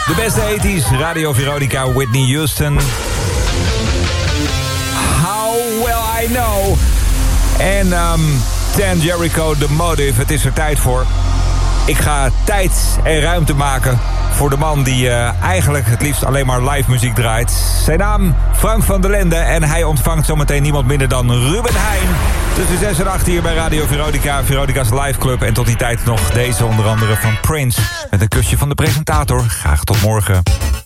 De beste 80's, Radio Veronica, Whitney Houston. How will I know? En Dan Jericho, The Motive, het is er tijd voor. Ik ga tijd en ruimte maken voor de man die eigenlijk het liefst alleen maar live muziek draait. Zijn naam Frank van der Lende en hij ontvangt zometeen niemand minder dan Ruben Heijn. Tussen 6 en 8 hier bij Radio Veronica, Veronica's Live Club. En tot die tijd nog deze onder andere van Prince. Met een kusje van de presentator. Graag tot morgen.